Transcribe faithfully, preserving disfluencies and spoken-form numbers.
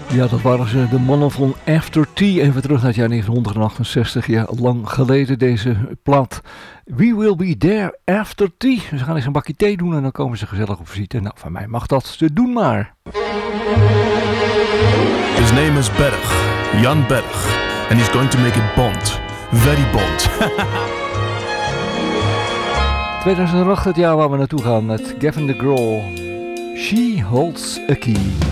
Ja, dat waren ze, de mannen van After Tea. Even terug naar het jaar negentien achtenzestig, ja, lang geleden deze plaat. We will be there after tea. Ze gaan eens een bakje thee doen en dan komen ze gezellig op visite. Nou, van mij mag dat, ze doen maar. His name is Berg, Jan Berg. And he's going to make it Bond. Very Bond. tweeduizend acht, het jaar waar we naartoe gaan met Gavin DeGraw. She holds a key.